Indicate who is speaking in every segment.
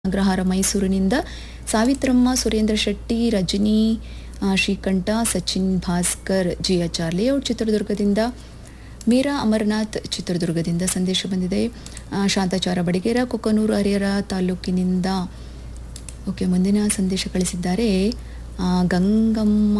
Speaker 1: ಅಗ್ರಹಾರ ಮೈಸೂರಿನಿಂದ ಸಾವಿತ್ರಮ್ಮ ಸುರೇಂದ್ರ ಶೆಟ್ಟಿ, ರಜನಿ ಶ್ರೀಕಂಠ, Sachin Bhaskar, GHR layout ಚಿತ್ರದುರ್ಗದಿಂದ, ಮೀರಾ ಅಮರನಾಥ್ ಚಿತ್ರದುರ್ಗದಿಂದ ಸಂದೇಶ ಬಂದಿದೆ. ಶಾಂತಾಚಾರ ಬಡಿಗೇರ, ಕೊಕ್ಕನೂರು ಹರಿಹರ ತಾಲೂಕಿನಿಂದ. ಓಕೆ, ಮುಂದಿನ ಸಂದೇಶ ಕಳಿಸಿದ್ದಾರೆ ಗಂಗಮ್ಮ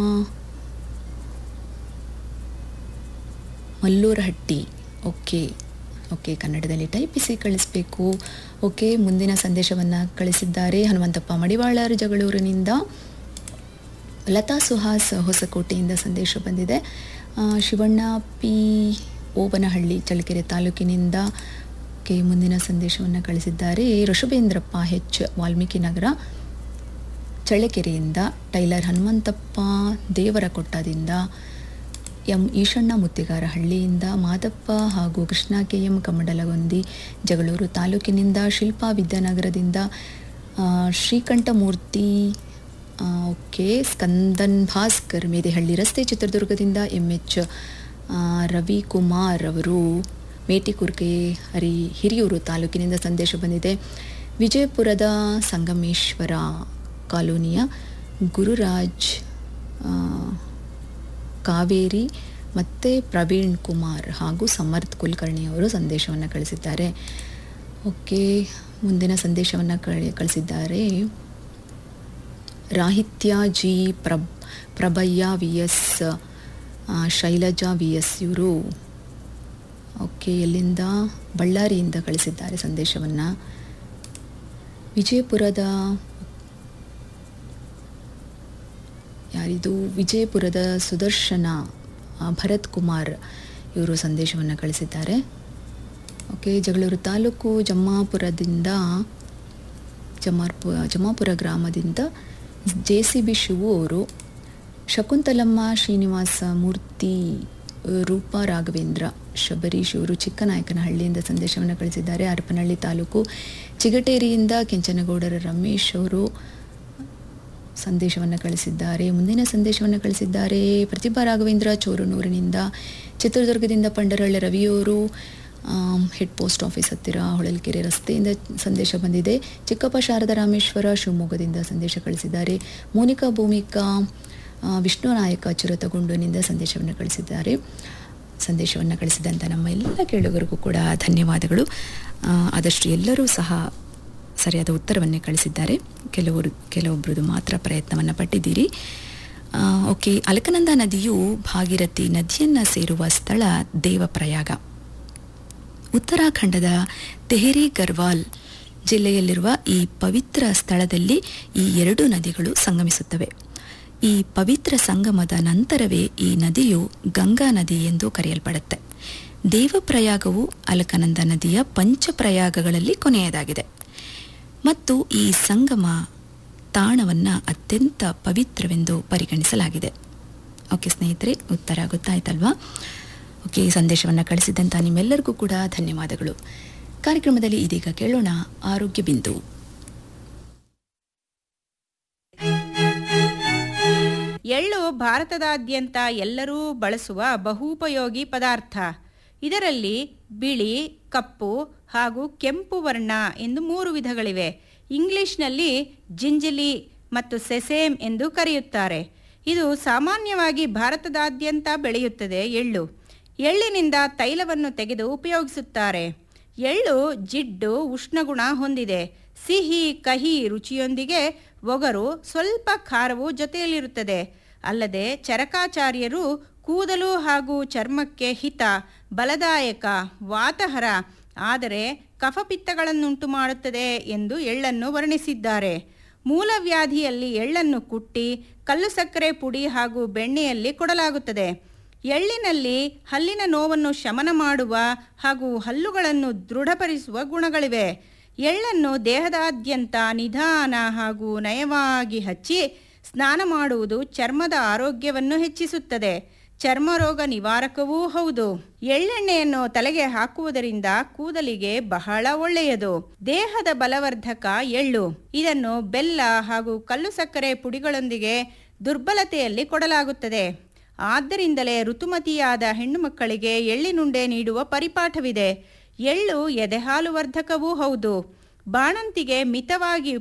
Speaker 1: ಮಲ್ಲೂರಹಟ್ಟಿ. ಓಕೆ, ಕನ್ನಡದಲ್ಲಿ ಟೈಪಿಸಿ ಕಳಿಸಬೇಕು. ಓಕೆ, ಮುಂದಿನ ಸಂದೇಶವನ್ನು ಕಳಿಸಿದ್ದಾರೆ ಹನುಮಂತಪ್ಪ ಮಡಿವಾಳರ್ ಜಗಳೂರಿನಿಂದ. ಲತಾ ಸುಹಾಸ್ ಹೊಸಕೋಟೆಯಿಂದ ಸಂದೇಶ ಬಂದಿದೆ. ಶಿವಣ್ಣ ಪಿ ಓಬನಹಳ್ಳಿ ಚಳ್ಳಕೆರೆ ತಾಲೂಕಿನಿಂದ. ಓಕೆ, ಮುಂದಿನ ಸಂದೇಶವನ್ನು ಕಳಿಸಿದ್ದಾರೆ ಋಷಭೇಂದ್ರಪ್ಪ ಹೆಚ್ ವಾಲ್ಮೀಕಿ ನಗರ ಚಳ್ಳಕೆರೆಯಿಂದ. ಟೈಲರ್ ಹನುಮಂತಪ್ಪ ದೇವರಕೊಟ್ಟದಿಂದ. ಎಂ ಈಶಣ್ಣ ಮುತ್ತಿಗಾರಹಳ್ಳಿಯಿಂದ. ಮಾದಪ್ಪ ಹಾಗೂ ಕೃಷ್ಣ ಕೆ.ಎಂ ಕಮಡಲಗೊಂದಿ ಜಗಳೂರು ತಾಲೂಕಿನಿಂದ. ಶಿಲ್ಪಾ ವಿದ್ಯಾನಗರದಿಂದ. ಶ್ರೀಕಂಠಮೂರ್ತಿ ಓಕೆ, ಸ್ಕಂದನ್ ಭಾಸ್ಕರ್ ಮೇದೆಹಳ್ಳಿ ರಸ್ತೆ ಚಿತ್ರದುರ್ಗದಿಂದ. ಎಚ್ ರವಿಕುಮಾರ್ ಅವರು ಮೇಟಿಕುರ್ಕೆ ಹಿರಿಯೂರು ತಾಲೂಕಿನಿಂದ ಸಂದೇಶ ಬಂದಿದೆ. ವಿಜಯಪುರದ ಸಂಗಮೇಶ್ವರ ಕಾಲೋನಿಯ ಗುರುರಾಜ್ ಕಾವೇರಿ ಮತ್ತು ಪ್ರವೀಣ್ ಕುಮಾರ್ ಹಾಗೂ ಸಮರ್ಥ್ ಕುಲಕರ್ಣಿ ಅವರು ಸಂದೇಶವನ್ನು ಕಳಿಸಿದ್ದಾರೆ. ಓಕೆ, ಮುಂದಿನ ಸಂದೇಶವನ್ನು ಕಳಿಸಿದ್ದಾರೆ ರಾಹಿತ್ಯ G Prabhaiah VS. Shailaja VS. ಇವರು ಓಕೆ, ಎಲ್ಲಿಂದ? ಬಳ್ಳಾರಿಯಿಂದ ಕಳಿಸಿದ್ದಾರೆ ಸಂದೇಶವನ್ನು. ವಿಜಯಪುರದ ಯಾರಿದು? ವಿಜಯಪುರದ ಸುದರ್ಶನ ಭರತ್ ಕುಮಾರ್ ಇವರು ಸಂದೇಶವನ್ನು ಕಳಿಸಿದ್ದಾರೆ. ಓಕೆ, ಜಗಳೂರು ತಾಲೂಕು ಜಮಾಪುರ ಗ್ರಾಮದಿಂದ JCB ಶಿವು ಅವರು. ಶಕುಂತಲಮ್ಮ ಶ್ರೀನಿವಾಸ ಮೂರ್ತಿ, ರೂಪಾ ರಾಘವೇಂದ್ರ ಶಬರೀಶ್ ಇವರು ಚಿಕ್ಕನಾಯಕನಹಳ್ಳಿಯಿಂದ ಸಂದೇಶವನ್ನು ಕಳಿಸಿದ್ದಾರೆ. ಹರಪನಹಳ್ಳಿ ತಾಲೂಕು ಚಿಗಟೇರಿಯಿಂದ ಕೆಂಚನಗೌಡರ ರಮೇಶ್ ಅವರು ಸಂದೇಶವನ್ನು ಕಳಿಸಿದ್ದಾರೆ. ಮುಂದಿನ ಸಂದೇಶವನ್ನು ಕಳಿಸಿದ್ದಾರೆ ಪ್ರತಿಭಾ ರಾಘವೇಂದ್ರ ಚೋರನೂರಿನಿಂದ. ಚಿತ್ರದುರ್ಗದಿಂದ ಪಂಡರಳ್ಳಿ ರವಿಯವರು ಹೆಡ್ ಪೋಸ್ಟ್ ಆಫೀಸ್ ಹತ್ತಿರ ಹೊಳಲ್ಕೆರೆ ರಸ್ತೆಯಿಂದ ಸಂದೇಶ ಬಂದಿದೆ. ಚಿಕ್ಕಪ್ಪ ಶಾರದಾ ರಾಮೇಶ್ವರ ಶಿವಮೊಗ್ಗದಿಂದ ಸಂದೇಶ ಕಳಿಸಿದ್ದಾರೆ. ಮೋನಿಕಾ ಭೂಮಿಕಾ ವಿಷ್ಣು ನಾಯಕ ಚಿರತಗೊಂಡನಿಂದ ಸಂದೇಶವನ್ನು ಕಳಿಸಿದ್ದಾರೆ. ಸಂದೇಶವನ್ನು ಕಳಿಸಿದಂಥ ನಮ್ಮ ಎಲ್ಲ ಕೇಳುಗರಿಗೂ ಕೂಡ ಧನ್ಯವಾದಗಳು. ಆದಷ್ಟು ಎಲ್ಲರೂ ಸಹ ಸರಿಯಾದ ಉತ್ತರವನ್ನೇ ಕಳಿಸಿದ್ದಾರೆ. ಕೆಲವೊಬ್ಬರದು ಮಾತ್ರ ಪ್ರಯತ್ನವನ್ನು ಪಟ್ಟಿದ್ದೀರಿ. ಓಕೆ, ಅಲಕನಂದ ನದಿಯು ಭಾಗೀರಥಿ ನದಿಯನ್ನು ಸೇರುವ ಸ್ಥಳ ದೇವಪ್ರಯಾಗ. ಉತ್ತರಾಖಂಡದ ತೆಹರಿ ಗರ್ವಾಲ್ ಜಿಲ್ಲೆಯಲ್ಲಿರುವ ಈ ಪವಿತ್ರ ಸ್ಥಳದಲ್ಲಿ ಈ ಎರಡು ನದಿಗಳು ಸಂಗಮಿಸುತ್ತವೆ. ಈ ಪವಿತ್ರ ಸಂಗಮದ ನಂತರವೇ ಈ ನದಿಯು ಗಂಗಾ ನದಿ ಎಂದು ಕರೆಯಲ್ಪಡುತ್ತೆ. ದೇವಪ್ರಯಾಗವು ಅಲಕನಂದ ನದಿಯ ಪಂಚಪ್ರಯಾಗಗಳಲ್ಲಿ ಕೊನೆಯದಾಗಿದೆ ಮತ್ತು ಈ ಸಂಗಮ ತಾಣವನ್ನು ಅತ್ಯಂತ ಪವಿತ್ರವೆಂದು ಪರಿಗಣಿಸಲಾಗಿದೆ. ಓಕೆ ಸ್ನೇಹಿತರೆ, ಉತ್ತರ ಗೊತ್ತಾಯ್ತಲ್ವಾ? ಓಕೆ, ಸಂದೇಶವನ್ನು ಕಳಿಸಿದಂಥ ನಿಮ್ಮೆಲ್ಲರಿಗೂ ಕೂಡ ಧನ್ಯವಾದಗಳು. ಕಾರ್ಯಕ್ರಮದಲ್ಲಿ ಇದೀಗ ಕೇಳೋಣ ಆರೋಗ್ಯ ಬಿಂದು.
Speaker 2: ಎಳ್ಳು ಭಾರತದಾದ್ಯಂತ ಎಲ್ಲರೂ ಬಳಸುವ ಬಹುಪಯೋಗಿ ಪದಾರ್ಥ. ಇದರಲ್ಲಿ ಬಿಳಿ, ಕಪ್ಪು ಹಾಗೂ ಕೆಂಪು ವರ್ಣ ಎಂದು 3 ವಿಧಗಳಿವೆ. ಇಂಗ್ಲಿಷ್ನಲ್ಲಿ ಜಿಂಜಲಿ ಮತ್ತು ಸೆಸೇಮ್ ಎಂದು ಕರೆಯುತ್ತಾರೆ. ಇದು ಸಾಮಾನ್ಯವಾಗಿ ಭಾರತದಾದ್ಯಂತ ಬೆಳೆಯುತ್ತದೆ. ಎಳ್ಳಿನಿಂದ ತೈಲವನ್ನು ತೆಗೆದು ಉಪಯೋಗಿಸುತ್ತಾರೆ. ಎಳ್ಳು ಜಿಡ್ಡು ಉಷ್ಣಗುಣ ಹೊಂದಿದೆ. ಸಿಹಿ ಕಹಿ ರುಚಿಯೊಂದಿಗೆ ಒಗರು, ಸ್ವಲ್ಪ ಖಾರವು ಜೊತೆಯಲ್ಲಿರುತ್ತದೆ. ಅಲ್ಲದೆ ಚರಕಾಚಾರ್ಯರು ಕೂದಲು ಹಾಗೂ ಚರ್ಮಕ್ಕೆ ಹಿತ, ಬಲದಾಯಕ, ವಾತಹರ, ಆದರೆ ಕಫಪಿತ್ತಗಳನ್ನುಂಟು ಮಾಡುತ್ತದೆ ಎಂದು ಎಳ್ಳನ್ನು ವರ್ಣಿಸಿದ್ದಾರೆ. ಮೂಲವ್ಯಾಧಿಯಲ್ಲಿ ಎಳ್ಳನ್ನು ಕುಟ್ಟಿ ಕಲ್ಲು ಸಕ್ಕರೆ ಪುಡಿ ಹಾಗೂ ಬೆಣ್ಣೆಯಲ್ಲಿ ಕೊಡಲಾಗುತ್ತದೆ. ಎಳ್ಳಿನಲ್ಲಿ ಹಲ್ಲಿನ ನೋವನ್ನು ಶಮನ ಮಾಡುವ ಹಾಗೂ ಹಲ್ಲುಗಳನ್ನು ದೃಢಪಡಿಸುವ ಗುಣಗಳಿವೆ. ಎಳ್ಳನ್ನು ದೇಹದಾದ್ಯಂತ ನಿಧಾನ ಹಾಗೂ ನಯವಾಗಿ ಹಚ್ಚಿ ಸ್ನಾನ ಮಾಡುವುದು ಚರ್ಮದ ಆರೋಗ್ಯವನ್ನು ಹೆಚ್ಚಿಸುತ್ತದೆ. ಚರ್ಮರೋಗ ನಿವಾರಕವೂ ಹೌದು. ಎಳ್ಳೆಣ್ಣೆಯನ್ನು ತಲೆಗೆ ಹಾಕುವುದರಿಂದ ಕೂದಲಿಗೆ ಬಹಳ ಒಳ್ಳೆಯದು. ದೇಹದ ಬಲವರ್ಧಕ ಎಳ್ಳು. ಇದನ್ನು ಬೆಲ್ಲ ಹಾಗೂ ಕಲ್ಲು ಸಕ್ಕರೆ ಪುಡಿಗಳೊಂದಿಗೆ ದುರ್ಬಲತೆಯಲ್ಲಿ ಕೊಡಲಾಗುತ್ತದೆ. ಆದ್ದರಿಂದಲೇ ಋತುಮತಿಯಾದ ಹೆಣ್ಣು ಮಕ್ಕಳಿಗೆ ಎಳ್ಳಿನುಂಡೆ ನೀಡುವ ಪರಿಪಾಠವಿದೆ. ಎಳ್ಳು ಎದೆಹಾಲು ವರ್ಧಕವೂ ಹೌದು. ಬಾಣಂತಿಗೆ ಮಿತವಾಗಿ